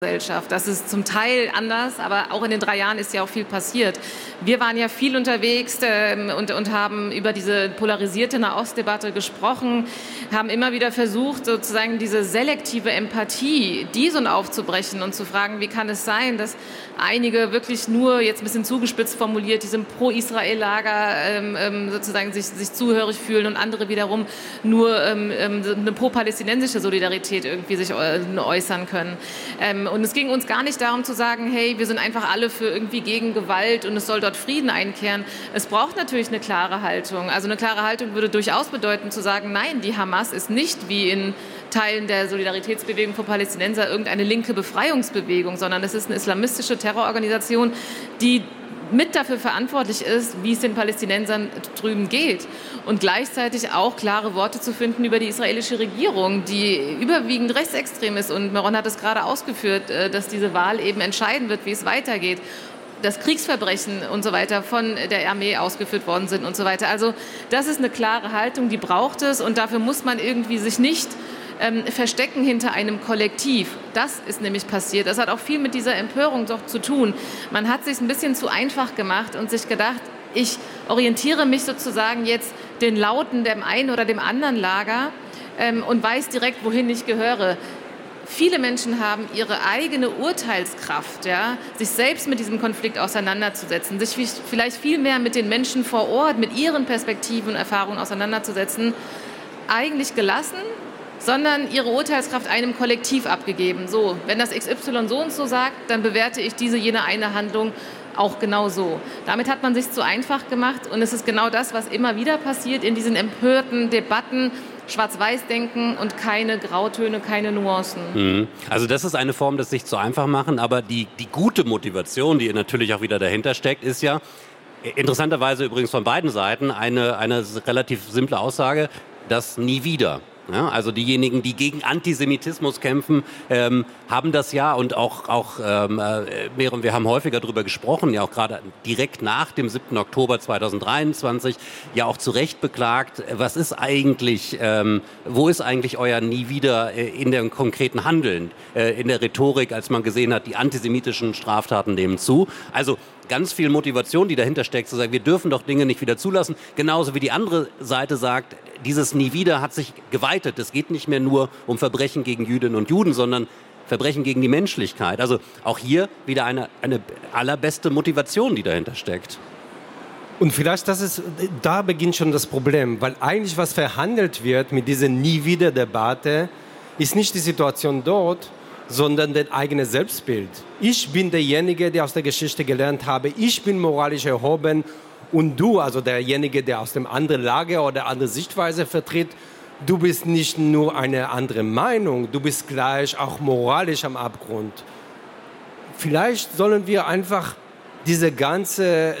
Gesellschaft. Das ist zum Teil anders, aber auch in den 3 Jahren ist ja auch viel passiert. Wir waren ja viel unterwegs und haben über diese polarisierte Nahostdebatte gesprochen, haben immer wieder versucht, sozusagen diese selektive Empathie, diesen aufzubrechen und zu fragen, wie kann es sein, dass einige wirklich nur, jetzt ein bisschen zugespitzt formuliert, diesem Pro-Israel-Lager sozusagen sich zuhörig fühlen und andere wiederum nur eine pro-palästinensische Solidarität irgendwie sich äußern können. Und es ging uns gar nicht darum zu sagen, hey, wir sind einfach alle für irgendwie gegen Gewalt und es soll dort Frieden einkehren. Es braucht natürlich eine klare Haltung. Also eine klare Haltung würde durchaus bedeuten zu sagen, nein, die Hamas ist nicht wie in Teilen der Solidaritätsbewegung für Palästinenser irgendeine linke Befreiungsbewegung, sondern es ist eine islamistische Terrororganisation, die mit dafür verantwortlich ist, wie es den Palästinensern drüben geht. Und gleichzeitig auch klare Worte zu finden über die israelische Regierung, die überwiegend rechtsextrem ist. Und Meron hat es gerade ausgeführt, dass diese Wahl eben entscheiden wird, wie es weitergeht. Dass Kriegsverbrechen und so weiter von der Armee ausgeführt worden sind und so weiter. Also das ist eine klare Haltung, die braucht es. Und dafür muss man irgendwie sich nicht verstecken hinter einem Kollektiv. Das ist nämlich passiert. Das hat auch viel mit dieser Empörung doch zu tun. Man hat es sich ein bisschen zu einfach gemacht und sich gedacht, ich orientiere mich sozusagen jetzt den Lauten dem einen oder dem anderen Lager und weiß direkt, wohin ich gehöre. Viele Menschen haben ihre eigene Urteilskraft, ja, sich selbst mit diesem Konflikt auseinanderzusetzen, sich vielleicht viel mehr mit den Menschen vor Ort, mit ihren Perspektiven und Erfahrungen auseinanderzusetzen, eigentlich gelassen, sondern ihre Urteilskraft einem Kollektiv abgegeben. So, wenn das XY so und so sagt, dann bewerte ich jene eine Handlung auch genau so. Damit hat man sich zu einfach gemacht und es ist genau das, was immer wieder passiert in diesen empörten Debatten, Schwarz-Weiß-Denken und keine Grautöne, keine Nuancen. Also das ist eine Form des sich zu einfach machen, aber die gute Motivation, die natürlich auch wieder dahinter steckt, ist ja interessanterweise übrigens von beiden Seiten eine relativ simple Aussage, das nie wieder. Ja, also diejenigen, die gegen Antisemitismus kämpfen, haben das ja und auch wir haben häufiger darüber gesprochen, ja auch gerade direkt nach dem 7. Oktober 2023, ja auch zu Recht beklagt, was ist eigentlich, wo ist eigentlich euer Nie wieder in dem konkreten Handeln, in der Rhetorik, als man gesehen hat, die antisemitischen Straftaten nehmen zu. Also ganz viel Motivation, die dahinter steckt, zu sagen, wir dürfen doch Dinge nicht wieder zulassen. Genauso wie die andere Seite sagt, dieses Nie wieder hat sich geweitet. Es geht nicht mehr nur um Verbrechen gegen Jüdinnen und Juden, sondern Verbrechen gegen die Menschlichkeit. Also auch hier wieder eine allerbeste Motivation, die dahinter steckt. Und vielleicht da beginnt schon das Problem, weil eigentlich was verhandelt wird mit dieser Nie-wieder-Debatte, ist nicht die Situation dort, sondern das eigene Selbstbild. Ich bin derjenige, der aus der Geschichte gelernt habe, ich bin moralisch erhoben und du, also derjenige, der aus dem anderen Lager oder andere Sichtweise vertritt, du bist nicht nur eine andere Meinung, du bist gleich auch moralisch am Abgrund. Vielleicht sollen wir einfach diese ganze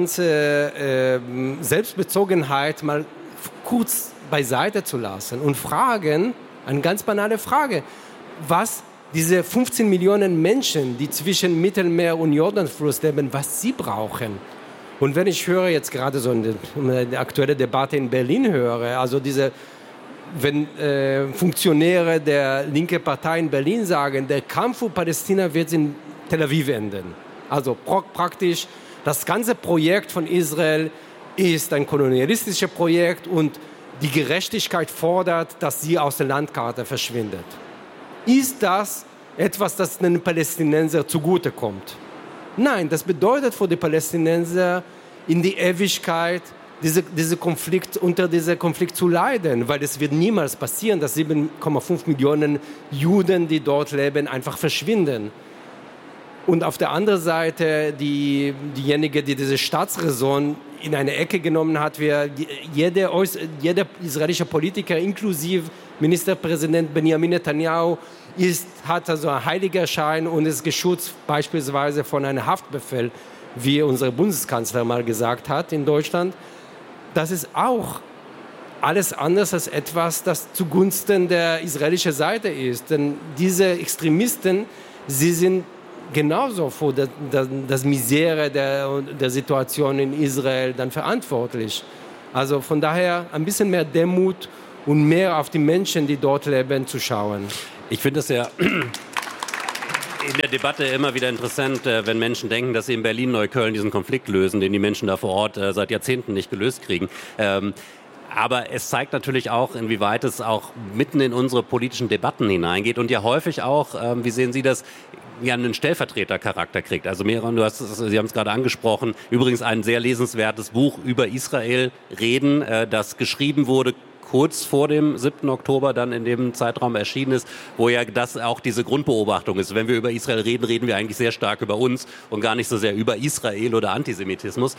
Selbstbezogenheit mal kurz beiseite zu lassen und fragen, eine ganz banale Frage, was diese 15 Millionen Menschen, die zwischen Mittelmeer und Jordanfluss leben, was sie brauchen. Und wenn ich höre jetzt gerade so eine aktuelle Debatte in Berlin höre, also wenn Funktionäre der linken Partei in Berlin sagen, der Kampf für Palästina wird in Tel Aviv enden. Also praktisch das ganze Projekt von Israel ist ein kolonialistisches Projekt und die Gerechtigkeit fordert, dass sie aus der Landkarte verschwindet. Ist das etwas, das den Palästinensern zugutekommt? Nein, das bedeutet für die Palästinenser in die Ewigkeit unter diesem Konflikt zu leiden, weil es wird niemals passieren, dass 7,5 Millionen Juden, die dort leben, einfach verschwinden. Und auf der anderen Seite diejenige, die diese Staatsräson in eine Ecke genommen hat, jeder israelische Politiker, inklusive Ministerpräsident Benjamin Netanyahu, hat also einen Heiligerschein und ist geschützt beispielsweise von einem Haftbefehl, wie unser Bundeskanzler mal gesagt hat in Deutschland. Das ist auch alles anders als etwas, das zugunsten der israelischen Seite ist. Denn diese Extremisten, sie sind genauso für das Misere der Situation in Israel dann verantwortlich. Also von daher ein bisschen mehr Demut und mehr auf die Menschen, die dort leben, zu schauen. Ich finde es ja in der Debatte immer wieder interessant, wenn Menschen denken, dass sie in Berlin-Neukölln diesen Konflikt lösen, den die Menschen da vor Ort seit Jahrzehnten nicht gelöst kriegen. Aber es zeigt natürlich auch, inwieweit es auch mitten in unsere politischen Debatten hineingeht und ja häufig auch, wie sehen Sie das, ja einen Stellvertretercharakter kriegt. Also Mehran, Sie haben es gerade angesprochen, übrigens ein sehr lesenswertes Buch über Israel reden, das geschrieben wurde kurz vor dem 7. Oktober dann in dem Zeitraum erschienen ist, wo ja das auch diese Grundbeobachtung ist. Wenn wir über Israel reden, reden wir eigentlich sehr stark über uns und gar nicht so sehr über Israel oder Antisemitismus.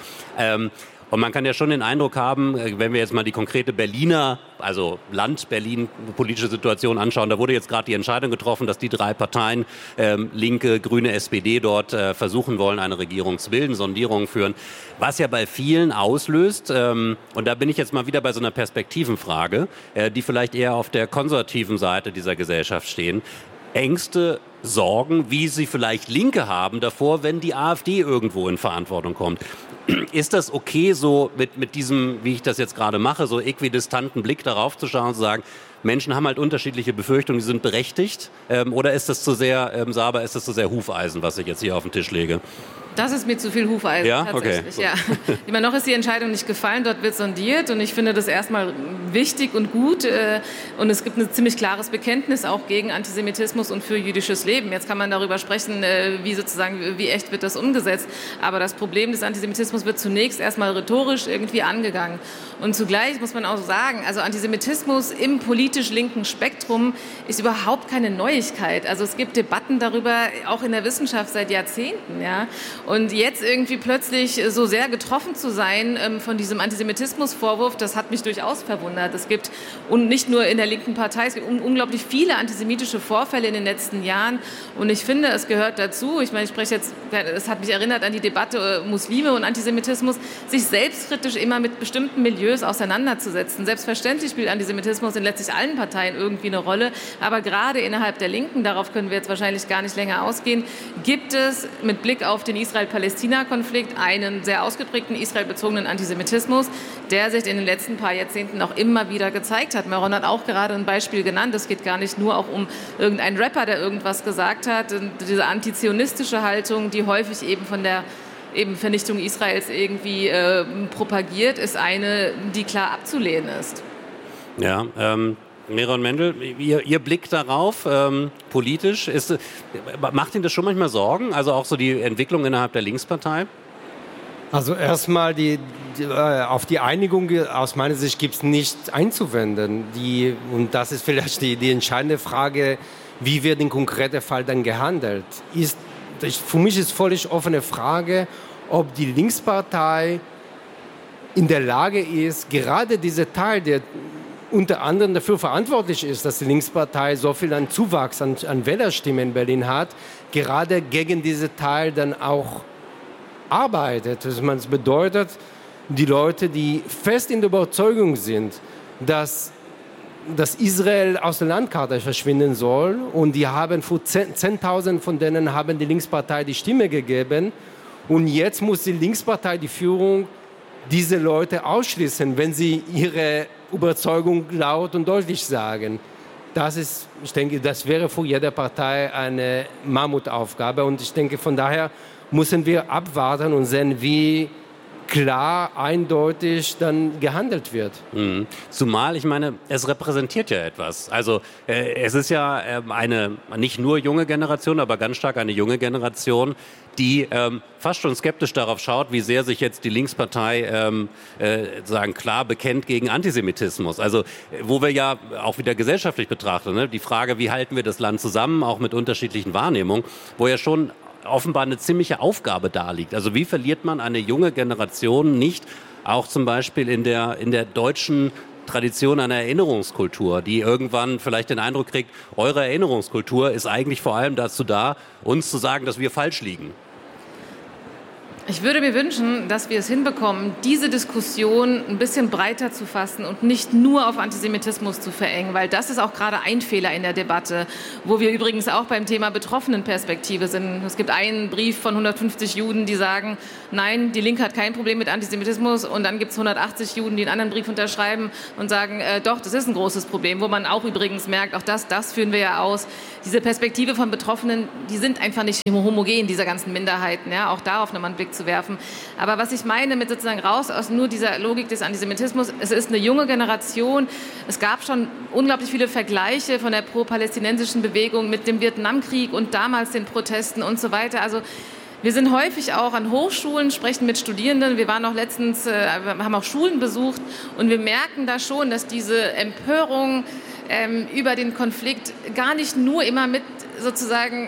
Und man kann ja schon den Eindruck haben, wenn wir jetzt mal die konkrete Berliner, also Land Berlin, politische Situation anschauen, da wurde jetzt gerade die Entscheidung getroffen, dass die 3 Parteien, Linke, Grüne, SPD, dort versuchen wollen, eine Regierung zu bilden, Sondierungen führen, was ja bei vielen auslöst, und da bin ich jetzt mal wieder bei so einer Perspektivenfrage, die vielleicht eher auf der konservativen Seite dieser Gesellschaft stehen, Ängste, Sorgen, wie sie vielleicht Linke haben davor, wenn die AfD irgendwo in Verantwortung kommt. Ist das okay, so mit diesem, wie ich das jetzt gerade mache, so äquidistanten Blick darauf zu schauen und zu sagen, Menschen haben halt unterschiedliche Befürchtungen, die sind berechtigt? Oder ist das zu sehr, Saber, ist das zu sehr Hufeisen, was ich jetzt hier auf den Tisch lege? Das ist mir zu viel Hufeisen, ja? tatsächlich. Okay. Ja. Immer noch ist die Entscheidung nicht gefallen, dort wird sondiert und ich finde das erstmal wichtig und gut und es gibt ein ziemlich klares Bekenntnis auch gegen Antisemitismus und für jüdisches Leben. Jetzt kann man darüber sprechen, wie echt wird das umgesetzt, aber das Problem des Antisemitismus wird zunächst erstmal rhetorisch irgendwie angegangen und zugleich muss man auch sagen, also Antisemitismus im politisch linken Spektrum ist überhaupt keine Neuigkeit. Also es gibt Debatten darüber, auch in der Wissenschaft seit Jahrzehnten, ja. Und jetzt irgendwie plötzlich so sehr getroffen zu sein von diesem Antisemitismusvorwurf, das hat mich durchaus verwundert. Es gibt, und nicht nur in der linken Partei, es gibt unglaublich viele antisemitische Vorfälle in den letzten Jahren. Und ich finde, es gehört dazu, ich meine, ich spreche jetzt, es hat mich erinnert an die Debatte Muslime und Antisemitismus, sich selbstkritisch immer mit bestimmten Milieus auseinanderzusetzen. Selbstverständlich spielt Antisemitismus in letztlich allen Parteien irgendwie eine Rolle, aber gerade innerhalb der Linken, darauf können wir jetzt wahrscheinlich gar nicht länger ausgehen, gibt es mit Blick auf den Israel-Palästina-Konflikt einen sehr ausgeprägten israelbezogenen Antisemitismus, der sich in den letzten paar Jahrzehnten auch immer wieder gezeigt hat. Meron hat auch gerade ein Beispiel genannt. Es geht gar nicht nur auch um irgendeinen Rapper, der irgendwas gesagt hat. Diese antizionistische Haltung, die häufig eben von der Vernichtung Israels irgendwie propagiert, ist eine, die klar abzulehnen ist. Ja, Meron Mendel, Ihr Blick darauf, politisch, macht Ihnen das schon manchmal Sorgen? Also auch so die Entwicklung innerhalb der Linkspartei? Also erstmal auf die Einigung aus meiner Sicht gibt es nichts einzuwenden. Und das ist vielleicht die entscheidende Frage, wie wird im konkreten Fall dann gehandelt? Für mich ist völlig offene Frage, ob die Linkspartei in der Lage ist, gerade dieser Teil, der unter anderem dafür verantwortlich ist, dass die Linkspartei so viel an Zuwachs an Wählerstimmen in Berlin hat, gerade gegen diesen Teil dann auch arbeitet. Das bedeutet, die Leute, die fest in der Überzeugung sind, dass Israel aus der Landkarte verschwinden soll und die haben für 10.000 von denen haben die Linkspartei die Stimme gegeben und jetzt muss die Linkspartei, die Führung, diese Leute ausschließen, wenn sie ihre Überzeugung laut und deutlich sagen. Ich denke, das wäre für jede Partei eine Mammutaufgabe und ich denke, von daher müssen wir abwarten und sehen, wie klar, eindeutig dann gehandelt wird. Mhm. Zumal, ich meine, es repräsentiert ja etwas. Also es ist ja eine nicht nur junge Generation, aber ganz stark eine junge Generation, die fast schon skeptisch darauf schaut, wie sehr sich jetzt die Linkspartei klar bekennt gegen Antisemitismus. Also wo wir ja auch wieder gesellschaftlich betrachten, ne, die Frage, wie halten wir das Land zusammen, auch mit unterschiedlichen Wahrnehmungen, wo ja schon offenbar eine ziemliche Aufgabe da liegt. Also wie verliert man eine junge Generation nicht, auch zum Beispiel in der deutschen Tradition einer Erinnerungskultur, die irgendwann vielleicht den Eindruck kriegt, eure Erinnerungskultur ist eigentlich vor allem dazu da, uns zu sagen, dass wir falsch liegen. Ich würde mir wünschen, dass wir es hinbekommen, diese Diskussion ein bisschen breiter zu fassen und nicht nur auf Antisemitismus zu verengen, weil das ist auch gerade ein Fehler in der Debatte, wo wir übrigens auch beim Thema Betroffenenperspektive sind. Es gibt einen Brief von 150 Juden, die sagen, nein, die Linke hat kein Problem mit Antisemitismus, und dann gibt es 180 Juden, die einen anderen Brief unterschreiben und sagen, doch, das ist ein großes Problem, wo man auch übrigens merkt, auch das führen wir ja aus. Diese Perspektive von Betroffenen, die sind einfach nicht homogen, dieser ganzen Minderheiten, ja, auch darauf nochmal einen Blick zu werfen. Aber was ich meine mit sozusagen raus aus nur dieser Logik des Antisemitismus, es ist eine junge Generation. Es gab schon unglaublich viele Vergleiche von der pro-palästinensischen Bewegung mit dem Vietnamkrieg und damals den Protesten und so weiter. Also wir sind häufig auch an Hochschulen, sprechen mit Studierenden. Wir waren auch letztens, haben auch Schulen besucht, und wir merken da schon, dass diese Empörung über den Konflikt gar nicht nur immer mit sozusagen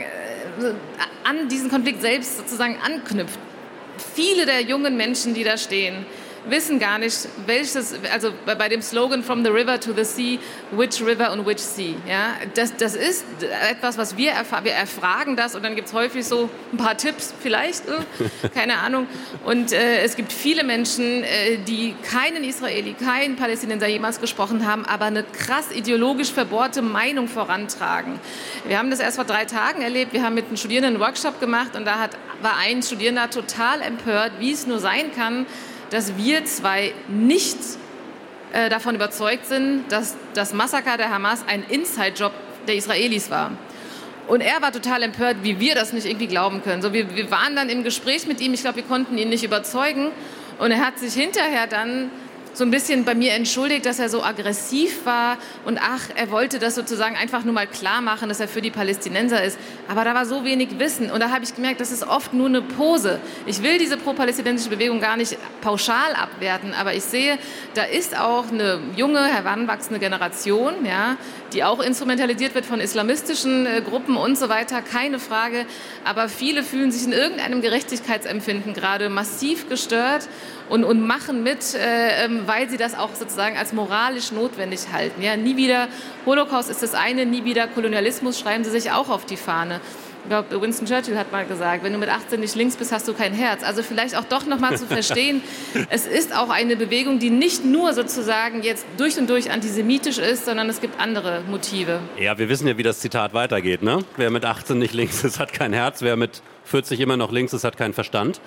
an diesen Konflikt selbst sozusagen anknüpft. Viele der jungen Menschen, die da stehen, wissen gar nicht, welches, also bei dem Slogan From the River to the Sea, which river and which sea. Ja, das ist etwas, was wir erfahren. Wir erfragen das, und dann gibt es häufig so ein paar Tipps, vielleicht, keine Ahnung. Und es gibt viele Menschen, die keinen Israeli, keinen Palästinenser jemals gesprochen haben, aber eine krass ideologisch verbohrte Meinung vorantragen. Wir haben das erst vor 3 Tagen erlebt. Wir haben mit den Studierenden einen Workshop gemacht, und da war ein Studierender total empört, wie es nur sein kann, dass wir zwei nicht davon überzeugt sind, dass das Massaker der Hamas ein Inside-Job der Israelis war. Und er war total empört, wie wir das nicht irgendwie glauben können. So, wir waren dann im Gespräch mit ihm, ich glaube, wir konnten ihn nicht überzeugen. Und er hat sich hinterher dann so ein bisschen bei mir entschuldigt, dass er so aggressiv war und er wollte das sozusagen einfach nur mal klar machen, dass er für die Palästinenser ist. Aber da war so wenig Wissen, und da habe ich gemerkt, das ist oft nur eine Pose. Ich will diese pro-palästinensische Bewegung gar nicht pauschal abwerten, aber ich sehe, da ist auch eine junge, heranwachsende Generation, ja, die auch instrumentalisiert wird von islamistischen Gruppen und so weiter, keine Frage. Aber viele fühlen sich in irgendeinem Gerechtigkeitsempfinden gerade massiv gestört und machen mit, weil sie das auch sozusagen als moralisch notwendig halten. Ja, nie wieder Holocaust ist das eine, nie wieder Kolonialismus schreiben sie sich auch auf die Fahne. Ich glaube, Winston Churchill hat mal gesagt, wenn du mit 18 nicht links bist, hast du kein Herz. Also vielleicht auch doch noch mal zu verstehen, es ist auch eine Bewegung, die nicht nur sozusagen jetzt durch und durch antisemitisch ist, sondern es gibt andere Motive. Ja, wir wissen ja, wie das Zitat weitergeht, ne? Wer mit 18 nicht links ist, hat kein Herz. Wer mit 40 immer noch links ist, hat keinen Verstand.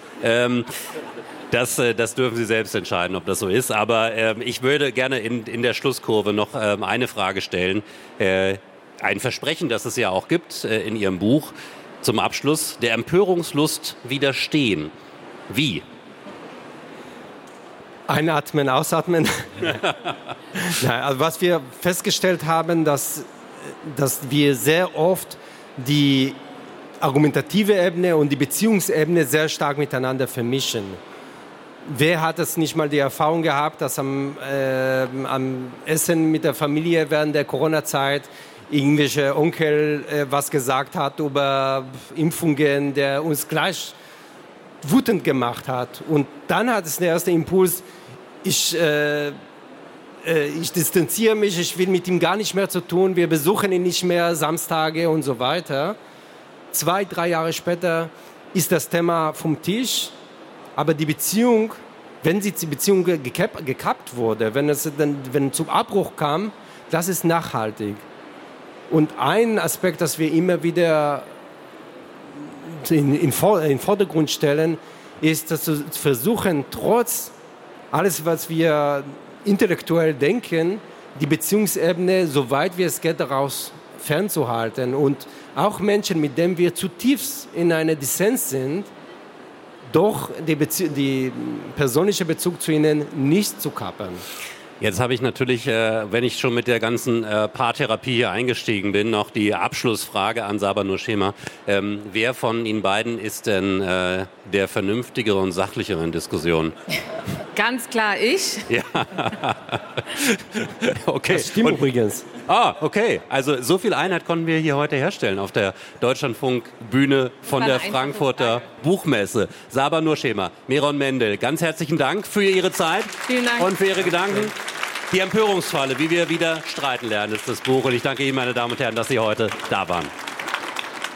Das dürfen Sie selbst entscheiden, ob das so ist. Aber ich würde gerne in der Schlusskurve noch eine Frage stellen. Ein Versprechen, das es ja auch gibt in Ihrem Buch zum Abschluss: der Empörungslust widerstehen. Wie? Einatmen, ausatmen. Nein, also was wir festgestellt haben, dass wir sehr oft die argumentative Ebene und die Beziehungsebene sehr stark miteinander vermischen. Wer hat es nicht mal die Erfahrung gehabt, dass am Essen mit der Familie während der Corona-Zeit irgendwelche Onkel was gesagt hat über Impfungen, der uns gleich wütend gemacht hat. Und dann hat es der erste Impuls, ich distanziere mich, ich will mit ihm gar nicht mehr zu tun, wir besuchen ihn nicht mehr Samstage und so weiter. 2, 3 Jahre später ist das Thema vom Tisch, aber die Beziehung, wenn die Beziehung gekappt wurde, wenn es zum Abbruch kam, das ist nachhaltig. Und ein Aspekt, das wir immer wieder in Vordergrund stellen, ist, dass wir versuchen, trotz alles, was wir intellektuell denken, die Beziehungsebene, soweit wie es geht, daraus fernzuhalten. Und auch Menschen, mit denen wir zutiefst in einer Dissens sind, doch die persönliche Bezug zu ihnen nicht zu kappern. Jetzt habe ich natürlich, wenn ich schon mit der ganzen Paartherapie hier eingestiegen bin, noch die Abschlussfrage an Saba Nurchema. Wer von Ihnen beiden ist denn der vernünftigere und sachlichere in Diskussionen? Ganz klar ich. Ja. Okay. Das stimmt übrigens. Okay. Also so viel Einheit konnten wir hier heute herstellen auf der Deutschlandfunk-Bühne von der Frankfurter Buchmesse. Saba Nurchema, Meron Mendel, ganz herzlichen Dank für Ihre Zeit. Vielen Dank. Und für Ihre Gedanken. Die Empörungsfalle, wie wir wieder streiten lernen, ist das Buch. Und ich danke Ihnen, meine Damen und Herren, dass Sie heute da waren.